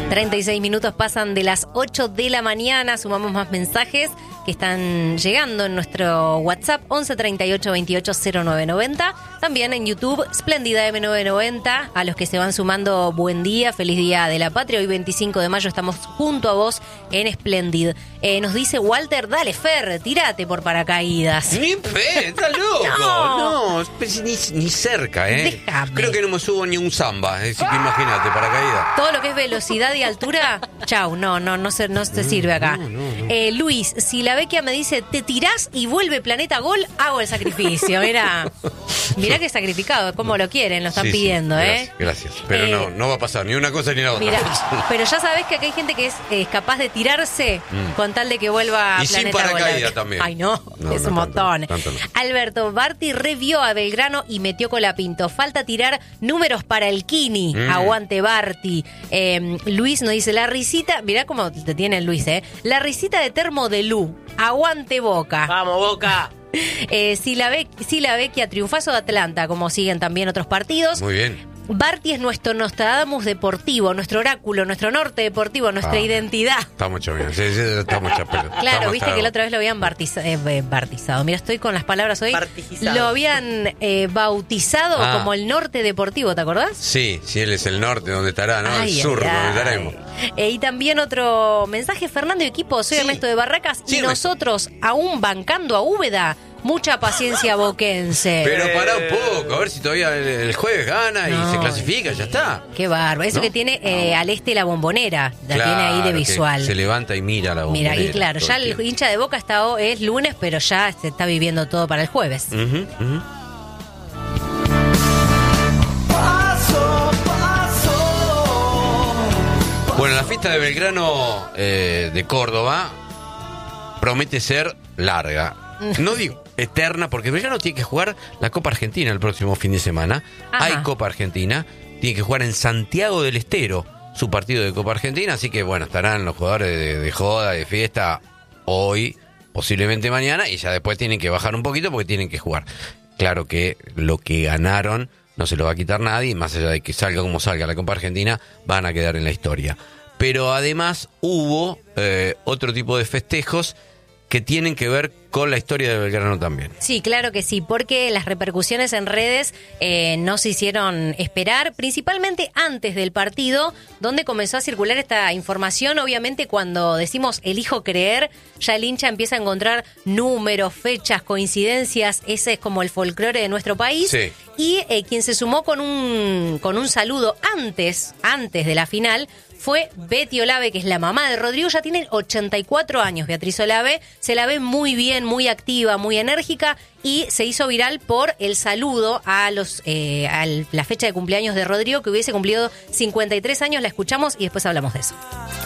36 minutos pasan de las 8 de la mañana. Sumamos más mensajes que están llegando en nuestro WhatsApp 11 38 28 0990. También en YouTube, Splendida M990. A los que se van sumando, buen día, feliz día de la patria. Hoy 25 de mayo estamos junto a vos en Splendid. Nos dice Walter, dale Fer, tírate por paracaídas. Ni fe, está loco. No, ni cerca, Déjame. Creo que no me subo ni un samba, así que imagínate, paracaídas. Todo lo que es velocidad y altura, chau, no se sirve acá. No. Luis, si la Vecchia me dice, te tirás y vuelve Planeta Gol, hago el sacrificio. Mirá que sacrificado, como lo quieren, lo están pidiendo, Gracias. Pero no va a pasar ni una cosa ni la otra. Mirá, pero ya sabés que acá hay gente que es capaz de tirarse con tal de que vuelva a y Planeta sin paracaídas Gol. también. Ay, no, es un montón. Tanto no. Alberto, Barty revió a Belgrano y metió Colapinto. Falta tirar números para el Kini. Aguante Barty. Luis nos dice, la risita, mirá cómo te tiene el Luis, la risita de Termo de Lu. Aguante Boca. ¡Vamos, Boca! Si la Vecchia, triunfazo de Atlanta, como siguen también otros partidos. Muy bien. Barty es nuestro Nostradamus deportivo, nuestro oráculo, nuestro norte deportivo, nuestra identidad. Estamos bien. Sí, estamos chaperos. Claro, viste que la otra vez lo habían bartizado. Mira, estoy con las palabras hoy. Bartizado. Lo habían bautizado como el norte deportivo, ¿te acordás? Sí, él es el norte, donde estará, ¿no? Ay, el sur, ay, donde ay. estaremos. Y también otro mensaje, Fernando y equipo, soy Ernesto de Barracas y nosotros, aún bancando a Úbeda, mucha paciencia boquense. Pero pará un poco, a ver si todavía el jueves gana y se clasifica, ya está. Qué bárbaro. Eso que tiene al este la Bombonera, la tiene ahí de visual. Se levanta y mira la Bombonera. Mira, y claro, ya el hincha de Boca es lunes, pero ya se está viviendo todo para el jueves. Bueno, la fiesta de Belgrano de Córdoba promete ser larga. No digo eterna, porque Belgrano tiene que jugar la Copa Argentina el próximo fin de semana. Ajá. Hay Copa Argentina, tiene que jugar en Santiago del Estero su partido de Copa Argentina, así que bueno, estarán los jugadores de joda, de fiesta hoy, posiblemente mañana, y ya después tienen que bajar un poquito porque tienen que jugar. Claro que lo que ganaron no se lo va a quitar nadie, más allá de que salga como salga la Copa Argentina, van a quedar en la historia. Pero además hubo otro tipo de festejos que tienen que ver con la historia de Belgrano también. Sí, claro que sí, porque las repercusiones en redes no se hicieron esperar, principalmente antes del partido, donde comenzó a circular esta información. Obviamente cuando decimos elijo creer, ya el hincha empieza a encontrar números, fechas, coincidencias. Ese es como el folclore de nuestro país. Sí. Y quien se sumó con un saludo antes de la final fue Betty Olave, que es la mamá de Rodrigo. Ya tiene 84 años Beatriz Olave, se la ve muy bien, muy activa, muy enérgica, y se hizo viral por el saludo a la fecha de cumpleaños de Rodrigo, que hubiese cumplido 53 años. La escuchamos y después hablamos de eso.